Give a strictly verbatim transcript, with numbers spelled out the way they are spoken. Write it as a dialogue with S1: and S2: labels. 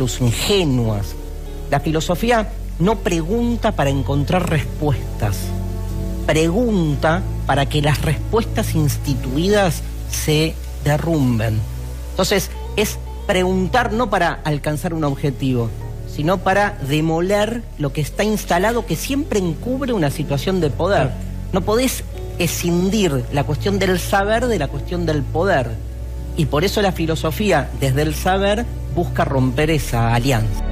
S1: incluso ingenuas. La filosofía no pregunta para encontrar respuestas, pregunta para que las respuestas instituidas se derrumben. Entonces, es preguntar no para alcanzar un objetivo, sino para demoler lo que está instalado, que siempre encubre una situación de poder. No podés escindir la cuestión del saber de la cuestión del poder. Y por eso la filosofía, desde el saber, busca romper esa alianza.